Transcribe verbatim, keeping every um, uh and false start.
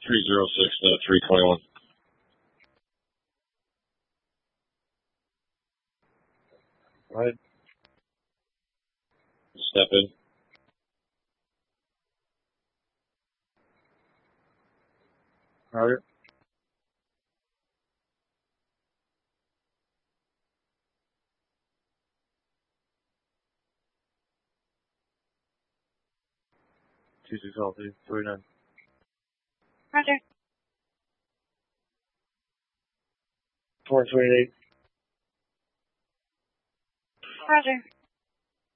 three zero six to three twenty-one. Right. Step in. Roger. two six all two, three nine. Roger. four three eight. Roger.